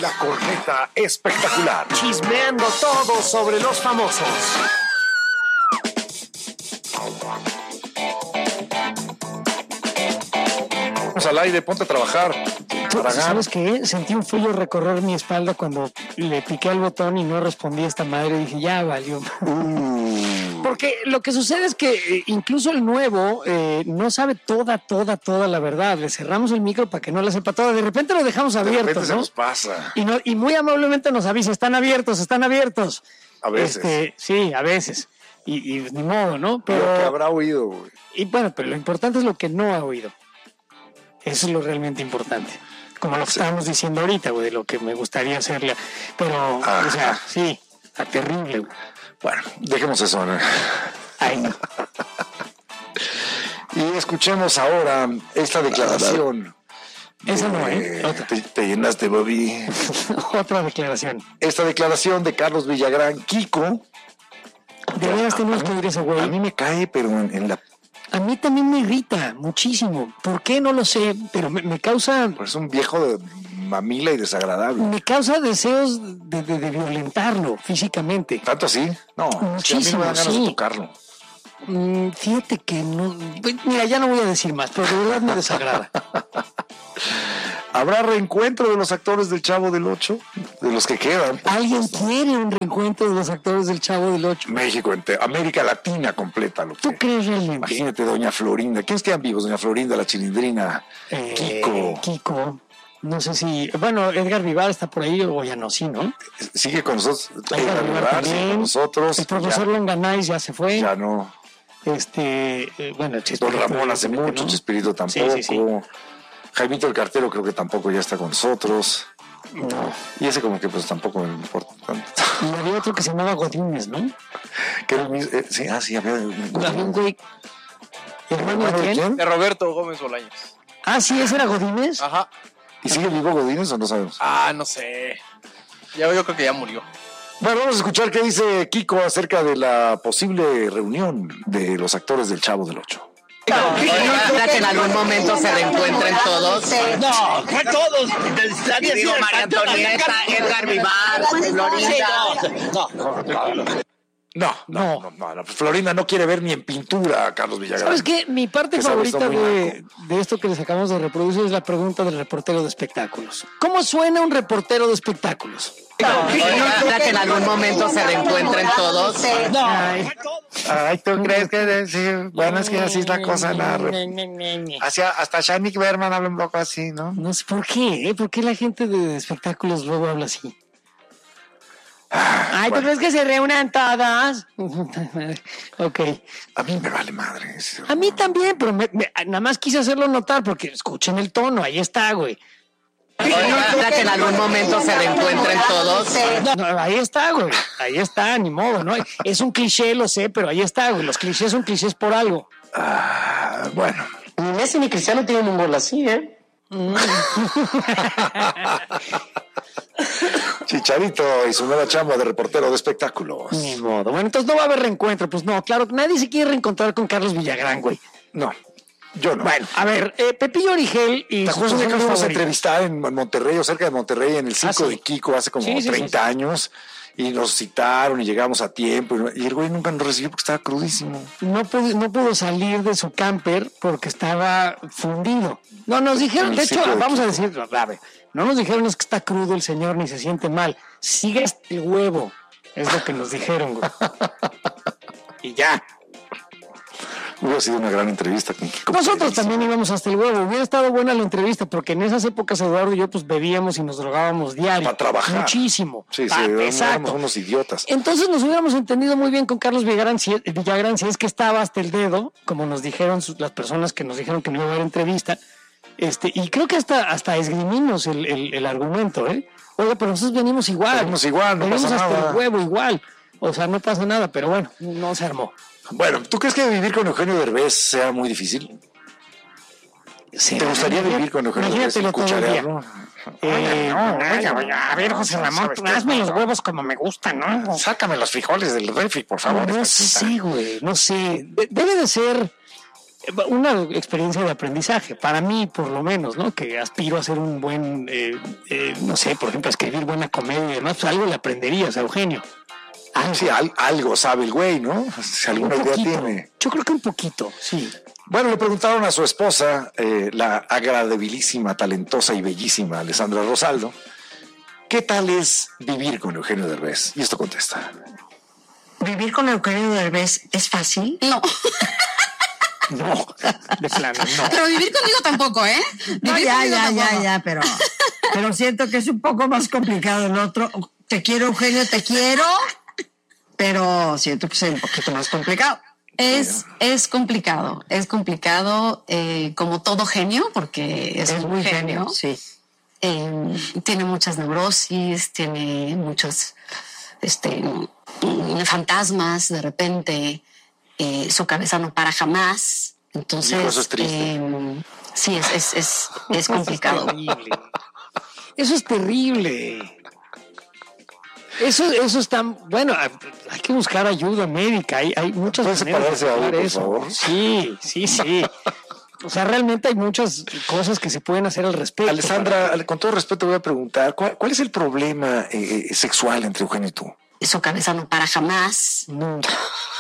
La corneta espectacular. Chismeando todo sobre los famosos. Vamos al aire, ponte a trabajar. ¿Sabes qué? Sentí un frío recorrer mi espalda cuando le piqué al botón y no respondí a esta madre. Dije, ya valió. Porque lo que sucede es que incluso el nuevo no sabe toda la verdad. Le cerramos el micro para que no la sepa toda. De repente lo dejamos abierto, De repente se ¿no? nos pasa. Y muy amablemente nos avisa, están abiertos. A veces. Sí, a veces. Y ni modo, ¿no? Pero Lo que habrá oído, güey. Y bueno, pero lo importante es lo que no ha oído. Eso es lo realmente importante. Como lo que estábamos diciendo ahorita, güey, de lo que me gustaría hacerle. Pero, o sea, sí, está terrible, güey. Bueno, dejemos eso, ¿no? Ay, no. Y escuchemos ahora esta declaración. Esa no, otra. Te llenaste, Bobby. Otra declaración. Esta declaración de Carlos Villagrán, Kiko. De veras tenemos que oír ese güey. A mí me cae, pero en la... A mí también me irrita muchísimo. ¿Por qué? No lo sé, pero me causa... Pues es un viejo de mamila y desagradable. Me causa deseos de violentarlo físicamente. ¿Tanto así? No, muchísimo, es que a mí me dan ganas de tocarlo. Fíjate que no... Mira, ya no voy a decir más, pero de verdad me desagrada. ¿Habrá reencuentro de los actores del Chavo del Ocho? De los que quedan. ¿Alguien quiere un reencuentro de los actores del Chavo del Ocho? México entero, América Latina completa. ¿Tú crees realmente? Imagínate, doña Florinda. ¿Quiénes quedan vivos? Doña Florinda, la Chilindrina, Kiko. No sé si... Bueno, Edgar Vivar está por ahí o ya no, sí, ¿no? Sigue con nosotros. Edgar Vivar sigue con nosotros. El profesor Longanais ya se fue. Ya no. Bueno, Don Ramón hace mucho, ¿no? Chespirito tampoco. Sí. Jaimito el Cartero creo que tampoco ya está con nosotros. No. Y ese como que pues tampoco me importa tanto. Y había otro que se llamaba Godínez, ¿no? Que era el mismo, sí, había un güey. ¿Hermano de quién? De Roberto Gómez Bolaños. Ah, sí, ese era Godínez. Ajá. ¿Y sigue vivo Godínez o no sabemos? No sé. Yo creo que ya murió. Bueno, vamos a escuchar qué dice Kiko acerca de la posible reunión de los actores del Chavo del Ocho. ¿Para que en algún momento se reencuentren todos? No, todos. Digo, María Antonieta, Edgar Vivar, Florinda. No. Florinda no quiere ver ni en pintura a Carlos Villagrán. ¿Sabes qué? Mi parte favorita de esto que les acabamos de reproducir es la pregunta del reportero de espectáculos. ¿Cómo suena un reportero de espectáculos? ¿Para que en algún momento se reencuentren todos? Ay, ¿tú crees que sí? Bueno, es que así es la cosa. Hasta Shanik Berman habla un poco así, ¿no? No sé por qué. ¿Por qué la gente de espectáculos luego habla así? Ay, ¿tú crees que se reúnan todas? Ok. A mí me vale madre. A mí también, pero nada más quise hacerlo notar porque escuchen el tono. Ahí está, güey. ¿Para que en algún momento se reencuentren todos? No, ahí está, güey. Ahí está, ni modo, ¿no? Es un cliché, lo sé, pero ahí está, güey. Los clichés son clichés por algo. Bueno. Ni Messi ni Cristiano tienen un gol así, ¿eh? Chicharito y su nueva chamba de reportero de espectáculos. Ni modo. Bueno, entonces no va a haber reencuentro. Pues no, claro, nadie se quiere reencontrar con Carlos Villagrán, güey. No. Yo no. Bueno, a ver, Pepillo Origel y... ¿Te acuerdas de que fuimos a entrevistar en Monterrey o cerca de Monterrey en el circo de Kiko hace como 30 años? Y nos citaron y llegamos a tiempo. Y el güey nunca nos recibió porque estaba crudísimo. No pudo salir de su camper porque estaba fundido. No, nos dijeron, de hecho, vamos a decir, a ver, no nos dijeron es que está crudo el señor ni se siente mal. Sigue el huevo. Es lo que nos dijeron, güey. Y ya. Hubiera sido una gran entrevista con Kiko. Nosotros también íbamos hasta el huevo. Hubiera estado buena la entrevista porque en esas épocas Eduardo y yo pues bebíamos y nos drogábamos diario. Para trabajar. Muchísimo. Sí, éramos unos idiotas. Entonces nos hubiéramos entendido muy bien con Carlos Villagrán si es que estaba hasta el dedo, como nos dijeron las personas que nos dijeron que no iba a haber entrevista. Y creo que hasta esgrimimos el argumento, ¿eh? Oye, pero nosotros venimos igual. No pasa nada. Hasta el huevo igual. O sea, no pasa nada, pero bueno, no se armó. Bueno, ¿tú crees que vivir con Eugenio Derbez sea muy difícil? Sí, ¿Te gustaría vivir con Eugenio Derbez y cucharearlo? A ver, José Ramón, hazme los huevos como me gustan, ¿no? Sácame los frijoles del refri, por favor. No sé, güey, no sé. Debe de ser una experiencia de aprendizaje, para mí por lo menos, ¿no? Que aspiro a ser un buen, no sé, por ejemplo, a escribir buena comedia y demás, pues algo le aprenderías a Eugenio. Sí, algo sabe el güey, ¿no? Si alguna idea tiene. Yo creo que un poquito, sí. Bueno, le preguntaron a su esposa, la agradabilísima, talentosa y bellísima Alessandra Rosaldo, ¿qué tal es vivir con Eugenio Derbez? Y esto contesta. ¿Vivir con Eugenio Derbez es fácil? No. No, de plano, no. Pero vivir conmigo tampoco, ¿eh? No, Vivir conmigo tampoco. ya, pero siento que es un poco más complicado el otro. Te quiero, Eugenio, te quiero, pero siento que es un poquito más complicado. Es complicado, como todo genio, porque es un muy genio. Sí. Tiene muchas neurosis, tiene muchos fantasmas de repente, su cabeza no para jamás. Entonces, eso es triste. Sí, es complicado. Eso es terrible. Eso está, bueno, hay que buscar ayuda médica, hay muchas ¿Puedes maneras separarse de ahora, arreglar por eso. favor? Sí. O sea, realmente hay muchas cosas que se pueden hacer al respecto. Alessandra, con todo respeto voy a preguntar, ¿cuál es el problema sexual entre Eugenio y tú? Su cabeza no para jamás. Nunca.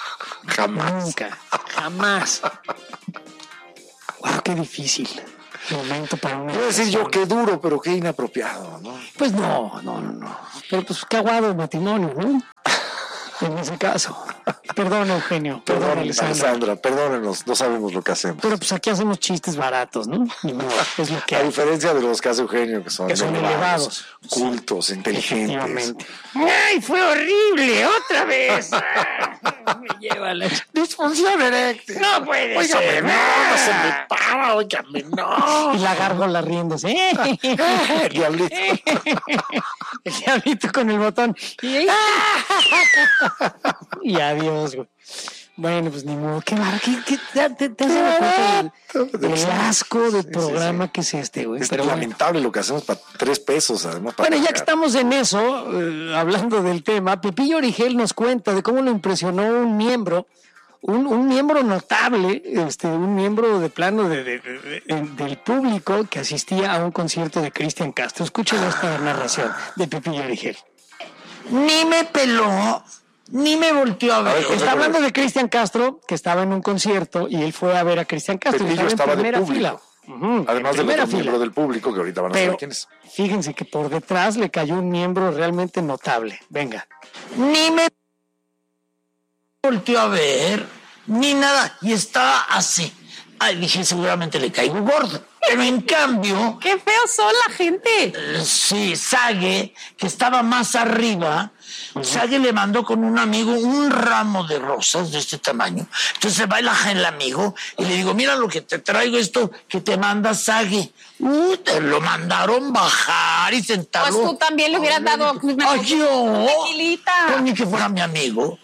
Jamás. Wow, qué difícil. Momento para una. Voy a decir yo qué duro, pero qué inapropiado, ¿no? Pues no. Pero pues qué aguado el matrimonio, ¿no? En ese caso. Perdón, Eugenio. Perdón, Alessandra, perdónenos, no sabemos lo que hacemos. Pero pues aquí hacemos chistes baratos, ¿no? Ni modo, es lo que A hay. diferencia de los que hace Eugenio, que son elevados. cultos, inteligentes. Efectivamente. ¡Ay, fue horrible! ¡Otra vez! Me lleva la... Disfunción eréctil. ¡No puede Óigame, ser! no se me para, óigame, no. Y la gárgola riéndose. El diablito. El diablito con el botón. Y adiós, güey. Bueno, pues ni modo. Qué barato. ¿Te has dado cuenta del asco del programa que es este, güey? Es Pero lamentable lo que hacemos para 3 pesos, además. Bueno, ya que estamos en eso, hablando del tema, Pepillo Origel nos cuenta de cómo lo impresionó un miembro notable, un miembro de plano del público que asistía a un concierto de Cristian Castro. Escuchen esta narración de Pepillo Origel. Ni me peló, ni me volteó a ver. Está hablando de Cristian Castro, que estaba en un concierto y él fue a ver a Cristian Castro. Pepillo estaba de público. Fila. Además del otro miembro del público, que ahorita van a saber quién es. Fíjense que por detrás le cayó un miembro realmente notable. Venga. Ni me volteó a ver, ni nada. Y estaba así. Ay, dije, seguramente le caigo gordo. Pero en cambio... ¡Qué feo son la gente! Sí, Sage, que estaba más arriba, Sage le mandó con un amigo un ramo de rosas de este tamaño. Entonces se va el amigo y le digo, mira lo que te traigo, esto que te manda Sage. Te lo mandaron bajar y sentarlo. Pues tú también le hubieras dado una yo, tequilita. ni que fuera mi amigo.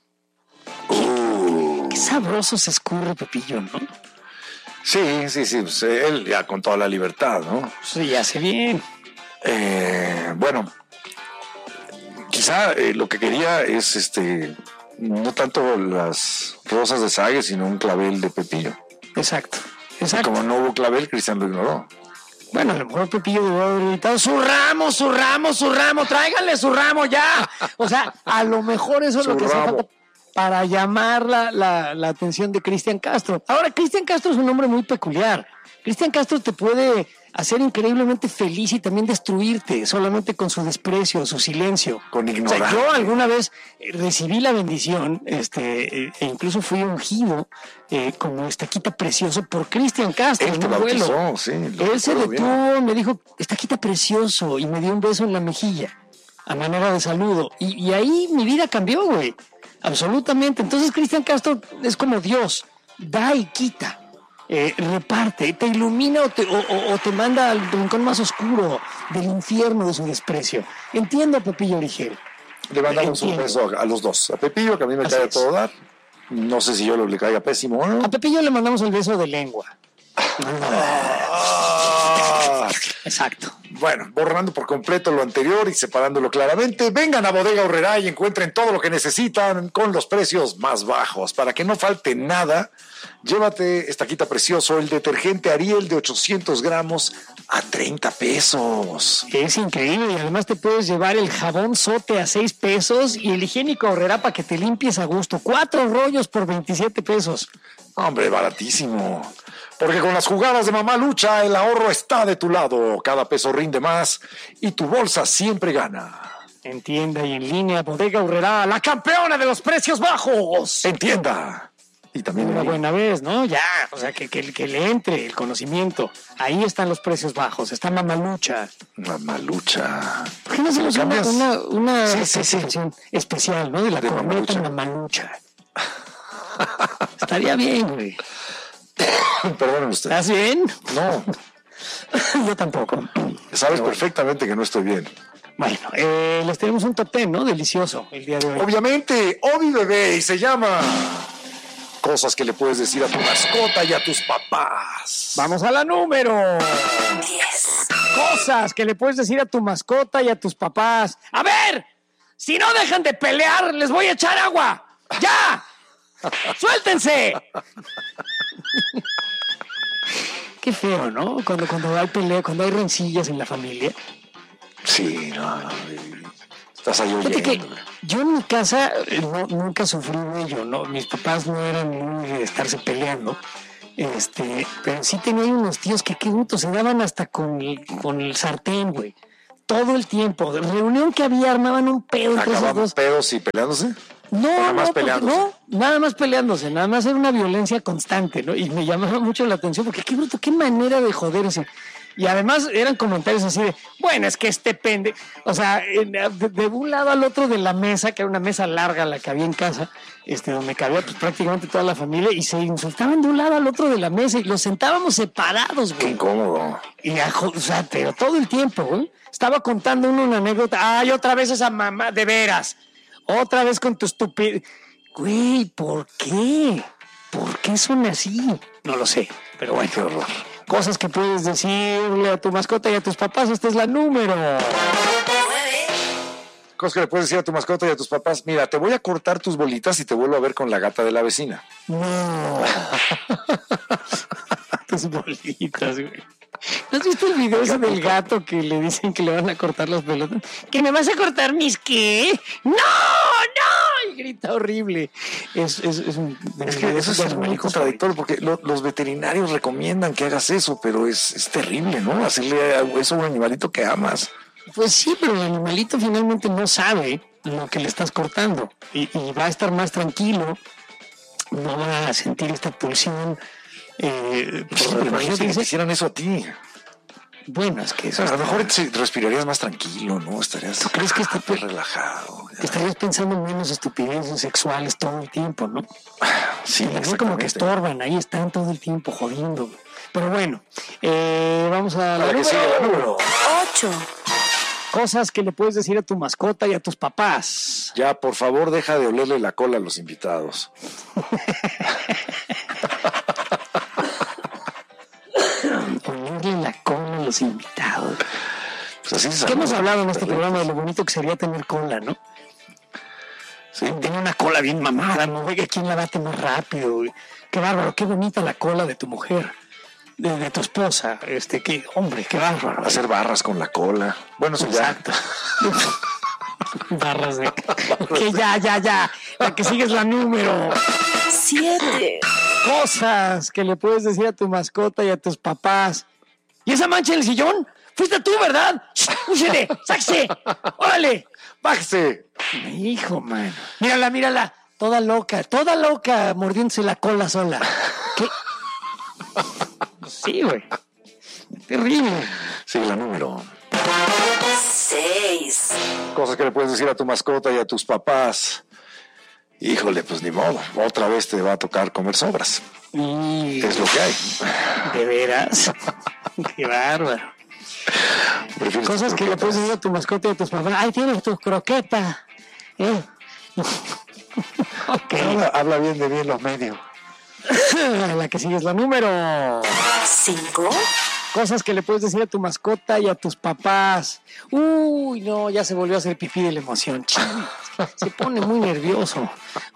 Qué sabroso se escurre Pepillo, ¿no? Sí, pues él ya con toda la libertad, ¿no? Sí, hace bien. Bueno, quizá lo que quería es no tanto las rosas de Sage, sino un clavel de Pepillo. Exacto. Y como no hubo clavel, Cristian lo ignoró. Bueno, a lo mejor Pepillo debió haber gritado, su ramo, tráiganle su ramo ya. O sea, a lo mejor eso es lo que hace falta para llamar la atención de Cristian Castro. Ahora, Cristian Castro es un hombre muy peculiar. Cristian Castro te puede hacer increíblemente feliz y también destruirte solamente con su desprecio, su silencio. Con ignorar. O sea, yo alguna vez recibí la bendición, e incluso fui ungido como estaquita precioso por Cristian Castro. Él te bautizó, sí. Él se detuvo, me dijo, estaquita precioso, y me dio un beso en la mejilla, a manera de saludo. Y ahí mi vida cambió, güey. Absolutamente. Entonces Cristian Castro es como Dios, da y quita. Reparte, te ilumina o te manda al rincón más oscuro del infierno de su desprecio. Entiendo a Pepillo Origel. Le mandamos un beso a los dos. A Pepillo, que a mí me cae a todo dar. No sé si yo le caiga pésimo o no. A Pepillo le mandamos el beso de lengua. Exacto. Bueno, borrando por completo lo anterior y separándolo claramente, vengan a Bodega Aurrerá y encuentren todo lo que necesitan con los precios más bajos. Para que no falte nada, llévate esta quita precioso, el detergente Ariel de 800 gramos a 30 pesos. Es increíble y además te puedes llevar el jabón Sote a 6 pesos y el higiénico Aurrerá para que te limpies a gusto. 4 rollos por 27 pesos. Hombre, baratísimo. Porque con las jugadas de Mamá Lucha, el ahorro está de tu lado. Cada peso rinde más y tu bolsa siempre gana. En tienda y en línea, Bodega Aurrerá, la campeona de los precios bajos. En tienda. Y también Una en buena vez, ¿no? Ya, o sea, que le entre el conocimiento. Ahí están los precios bajos, está Mamalucha. Mamá Lucha. ¿Por qué no hacemos una Sí. sección especial, ¿no? De la De corneta Mamalucha. Mamalucha. Estaría bien, güey. Perdónenme usted. ¿Estás bien? No, Yo tampoco. sabes perfectamente que no estoy bien. Bueno, les tenemos un top 10, ¿no? Delicioso el día de hoy. Obviamente, Obi Bebé, y se llama Cosas que le puedes decir a tu mascota y a tus papás. Vamos a la número 10. Cosas que le puedes decir a tu mascota y a tus papás. A ver, si no dejan de pelear, les voy a echar agua. ¡Ya! ¡Suéltense! Qué feo, ¿no? Cuando hay pelea, cuando hay rencillas en la familia. Sí, no, estás ahí Fíjate que oyendo. yo en mi casa nunca sufrí de ello, ¿no? Mis papás no eran muy de estarse peleando. Pero sí tenía unos tíos que qué gusto, se daban hasta con el sartén, güey. Todo el tiempo. De reunión que había, armaban un pedo entre esos ¿Acababan dos. pedos y peleándose? No, más porque peleándose. no, nada más peleándose, nada más era una violencia constante, ¿no? Y me llamaba mucho la atención porque qué bruto, qué manera de joderse. Y además eran comentarios así de, bueno, es que o sea, de un lado al otro de la mesa, que era una mesa larga la que había en casa, donde cabía pues, prácticamente toda la familia, y se insultaban de un lado al otro de la mesa y los sentábamos separados, Qué güey. incómodo. Y, o sea, pero todo el tiempo, güey. Estaba contando uno una anécdota. Ay, otra vez esa mamá, de veras. Otra vez con tu estupidez. Güey, ¿por qué? ¿Por qué son así? No lo sé, pero bueno. Qué horror. Cosas que puedes decirle a tu mascota y a tus papás. Esta es la número. Cosas que le puedes decir a tu mascota y a tus papás. Mira, te voy a cortar tus bolitas y te vuelvo a ver con la gata de la vecina. No. Tus bolitas, güey. ¿No has visto el video ese del gato que le dicen que le van a cortar las pelotas? ¿Que me vas a cortar mis qué? ¡No! ¡No! Y grita horrible. Es que eso es muy contradictorio porque los veterinarios recomiendan que hagas eso, pero es terrible, ¿no? Hacerle eso a un animalito que amas. Pues sí, pero el animalito finalmente no sabe lo que le estás cortando y va a estar más tranquilo, no va a sentir esta pulsión. Sí, pero imagínate que te hicieran eso a ti. Bueno, es que O sea, a lo mejor respirarías más tranquilo, ¿no? Estarías ¿tú crees que está relajado. estarías pensando menos estupideces sexuales todo el tiempo, ¿no? Sí, Es como que estorban, ahí están todo el tiempo jodiendo. Pero bueno, vamos a la que sigue la número. 8. Cosas que le puedes decir a tu mascota y a tus papás. Ya, por favor, deja de olerle la cola a los invitados. Ponerle la cola a los invitados. Pues así se ¿Qué hemos saluda. hablado en este programa de lo bonito que sería tener cola, no? Sí. Tiene una cola bien mamada, ¿no? Oiga, ¿quién la bate más rápido? Güey? Qué bárbaro, qué bonita la cola de tu mujer, de tu esposa. Qué hombre, qué bárbaro. Hacer barras con la cola. Bueno, eso ya. Exacto. Barras de... Que ya. La que sigue es la número. 7. Cosas que le puedes decir a tu mascota y a tus papás. ¿Y esa mancha en el sillón? Fuiste tú, ¿verdad? ¡Úsele! ¡Sáquese! ¡Órale! ¡Bájese! Hijo, man. Mírala. Toda loca, mordiéndose la cola sola. ¿Qué? Sí, güey. Terrible. Sigue la número. 6. Cosas que le puedes decir a tu mascota y a tus papás. Híjole, pues ni modo. Otra vez te va a tocar comer sobras. Y... Es lo que hay. ¿De veras? Qué bárbaro. ¿Prefieres Cosas tus que le croquetas? puedes decir a tu mascota y a tus papás. ¡Ay, tienes tu croqueta! Ok. Habla bien de bien los medios. La que sigue es la número 5. Cosas que le puedes decir a tu mascota y a tus papás. Uy, no, ya se volvió a hacer pipí de la emoción. Se pone muy nervioso.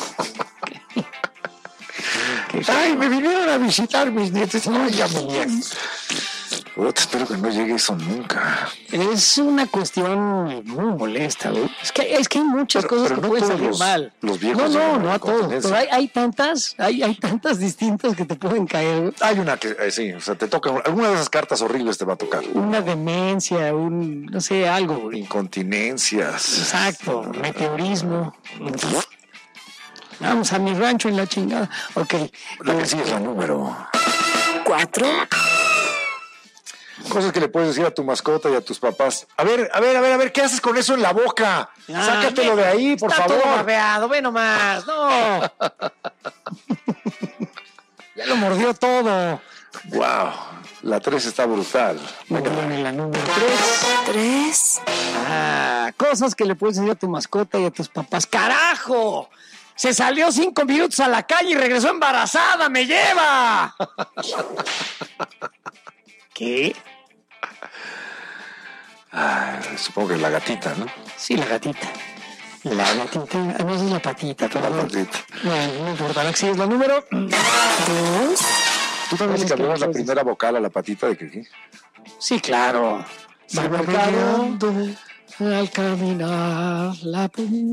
Ay, me vinieron a visitar mis nietos. No, ya muy bien. Espero que no llegue eso nunca. Es una cuestión muy molesta, güey. Es que hay muchas cosas que no pueden todos salir mal. Los viejos no a todos. Pero hay tantas distintas que te pueden caer, güey. Hay una que, sí, o sea, te toca, alguna de esas cartas horribles te va a tocar. Una demencia, no sé, algo, güey. Incontinencias. Exacto, meteorismo. Vamos a mi rancho en la chingada. Ok. La que sí es la número 4. Cosas que le puedes decir a tu mascota y a tus papás. A ver, ¿qué haces con eso en la boca? Sácatelo de ahí, por está favor. Todo babeado, ve nomás. No. Ya lo mordió todo. Wow, la 3 está brutal. En la número 3. Cosas que le puedes decir a tu mascota y a tus papás. ¡Carajo! Se salió 5 minutos a la calle y regresó embarazada. ¡Me lleva! ¿Qué? Supongo que es la gatita, ¿no? Sí, la gatita. La gatita, no es la patita, pero La gatita. no importa, la que sí es la número 2. ¿Tú también le cambiabas la primera vocal a la patita de Kiki? Sí, claro. Se Va va marcando al caminar la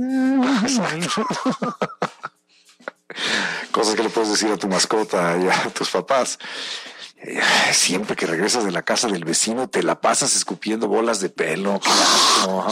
Cosas que le puedes decir a tu mascota y a tus papás. Siempre que regresas de la casa del vecino te la pasas escupiendo bolas de pelo. ¡Qué asco!